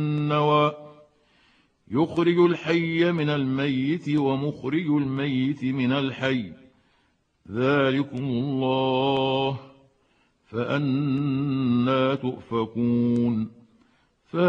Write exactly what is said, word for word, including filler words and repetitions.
النوى يخرج الحي من الميت ومخرج الميت من الحي ذلكم الله فأنى تؤفكون